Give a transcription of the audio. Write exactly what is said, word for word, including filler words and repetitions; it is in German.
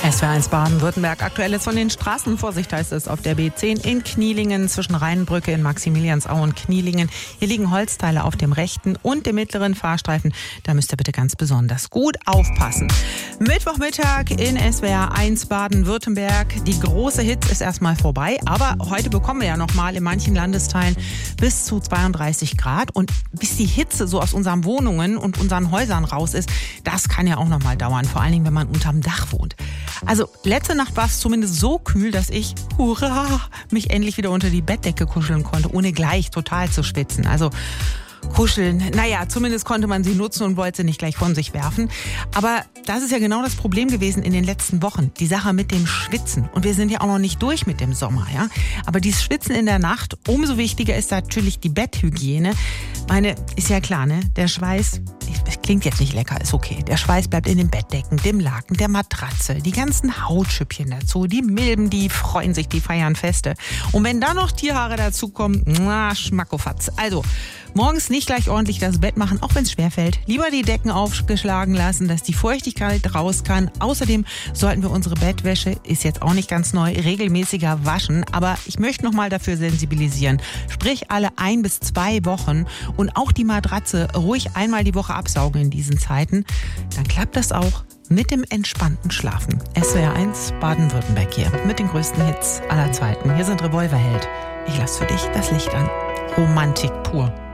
S W R eins Baden-Württemberg. Aktuelles von den Straßen. Vorsicht heißt es auf der B zehn in Knielingen zwischen Rheinbrücke in Maximiliansau und Knielingen. Hier liegen Holzteile auf dem rechten und dem mittleren Fahrstreifen. Da müsst ihr bitte ganz besonders gut aufpassen. Mittwochmittag in S W R eins Baden-Württemberg. Die große Hitze ist erstmal vorbei. Aber heute bekommen wir ja noch mal in manchen Landesteilen bis zu zweiunddreißig Grad. Und bis die Hitze so aus unseren Wohnungen und unseren Häusern raus ist, das kann ja auch noch mal dauern. Vor allen Dingen, wenn man unterm Dach wohnt. Also letzte Nacht war es zumindest so kühl, dass ich, hurra, mich endlich wieder unter die Bettdecke kuscheln konnte, ohne gleich total zu schwitzen. Also kuscheln, naja, zumindest konnte man sie nutzen und wollte sie nicht gleich von sich werfen. Aber das ist ja genau das Problem gewesen in den letzten Wochen. Die Sache mit dem Schwitzen. Und wir sind ja auch noch nicht durch mit dem Sommer, ja. Aber dieses Schwitzen in der Nacht, umso wichtiger ist natürlich die Betthygiene. Meine, ist ja klar, ne? Der Schweiß, klingt jetzt nicht lecker, ist okay. Der Schweiß bleibt in den Bettdecken, dem Laken, der Matratze, die ganzen Hautschüppchen dazu, die Milben, die freuen sich, die feiern Feste. Und wenn da noch Tierhaare dazukommen, na, Schmackofatz. Also, morgens nicht gleich ordentlich das Bett machen, auch wenn es schwerfällt. Lieber die Decken aufgeschlagen lassen, dass die Feuchtigkeit raus kann. Außerdem sollten wir unsere Bettwäsche, ist jetzt auch nicht ganz neu, regelmäßiger waschen. Aber ich möchte noch mal dafür sensibilisieren. Sprich alle ein bis zwei Wochen und auch die Matratze ruhig einmal die Woche absaugen in diesen Zeiten. Dann klappt das auch mit dem entspannten Schlafen. S W R eins Baden-Württemberg hier mit den größten Hits aller Zeiten. Hier sind Revolverheld. Ich lasse für dich das Licht an. Romantik pur.